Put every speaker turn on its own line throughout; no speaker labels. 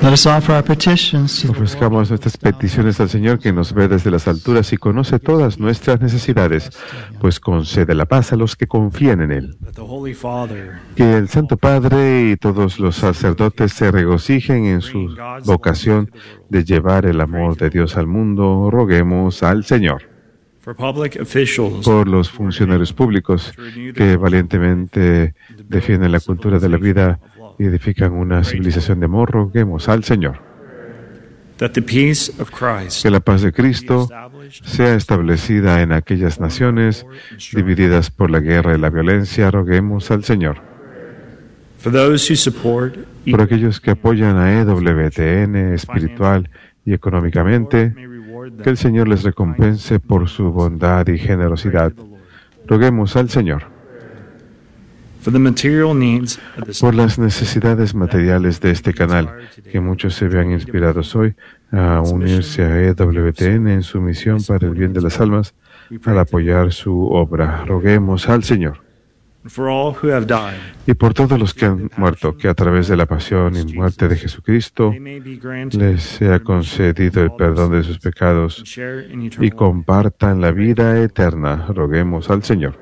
Let us offer our petitions to the Lord.
Ofrezcamos nuestras peticiones al Señor, que nos ve desde las alturas y conoce todas nuestras necesidades, pues concede la paz a los que confían en Él.
That the Holy Father,
Que el Santo Padre y todos los sacerdotes se regocijen en su vocación de llevar el amor de Dios al mundo. Roguemos al Señor.
for public officials,
Por los funcionarios públicos que valientemente defienden la cultura de la vida y edifican una civilización de amor, roguemos al Señor.
that the peace of Christ
Que la paz de Cristo
established
sea establecida en aquellas naciones divididas por la guerra y la violencia, roguemos al Señor.
for those who support
Por aquellos que apoyan a EWTN espiritual y económicamente,
may reward
que el
them.
Señor les recompense por su bondad y generosidad. Roguemos al Señor.
For the material needs of the
Por las necesidades materiales de este canal, que muchos se vean inspirados hoy a unirse a EWTN en su misión para el bien de las almas, al apoyar su obra. Roguemos al Señor.
for all who have died,
Y por todos los que han muerto, que a través de la pasión y muerte de Jesucristo
they may be granted
les sea concedido el perdón de sus pecados
and share in
y
eternal life.
compartan la vida eterna. Roguemos al Señor.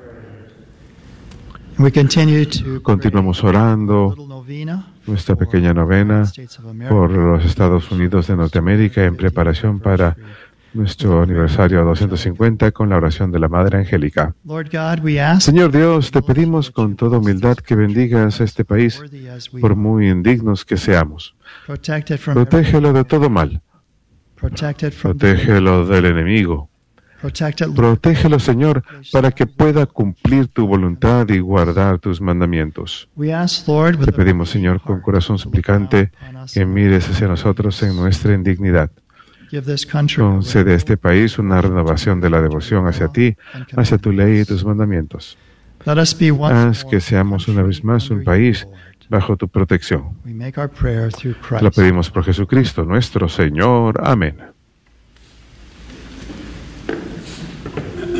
And we continue to
Continuamos
pray
orando
a little novena
nuestra
for
pequeña
the
novena
United States of America,
por los Estados Unidos de Norteamérica en preparación para nuestro aniversario 250 con la oración de la Madre Angélica.
Lord God, we ask,
Señor Dios, te pedimos con toda humildad que bendigas a este país,
worthy as we
por
are,
muy indignos que seamos.
protect it from
Protégelo de todo mal.
protect it from
Protégelo del enemigo.
protect it, Lord.
Protégelo, Señor, para que pueda cumplir tu voluntad y guardar tus mandamientos.
We ask, Lord, with
Te
a
pedimos, Señor, con corazón suplicante, que mires hacia nosotros en nuestra indignidad.
give this country a
Concede a este país una renovación de la devoción hacia ti, hacia tu ley y tus mandamientos.
Let us be once
Haz
more
que seamos una vez más un país bajo tu protección.
We make our prayer through
Te lo
Christ.
pedimos por Jesucristo, nuestro Señor. Amén.